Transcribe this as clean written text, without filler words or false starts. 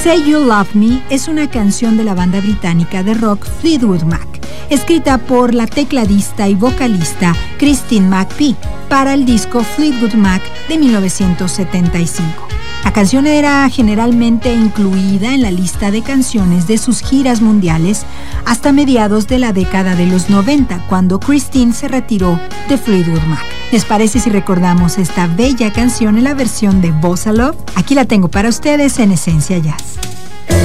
Say You Love Me es una canción de la banda británica de rock Fleetwood Mac, escrita por la tecladista y vocalista Christine McVie para el disco Fleetwood Mac de 1975. La canción era generalmente incluida en la lista de canciones de sus giras mundiales hasta mediados de la década de los 90, cuando Christine se retiró de Fleetwood Mac. ¿Les parece si recordamos esta bella canción en la versión de Bossa Love? Aquí la tengo para ustedes en Esencia Jazz.